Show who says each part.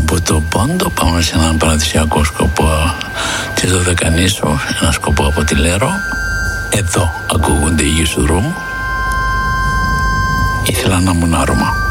Speaker 1: Από το Πόντο πάμε σε έναν παραδοσιακό σκοπό της Δωδεκανήσου, ένα σκοπό από τη Λέρο. Εδώ ακούγονται οι Γιουσουρούμ. Ήθελα να ήμουν άρωμα.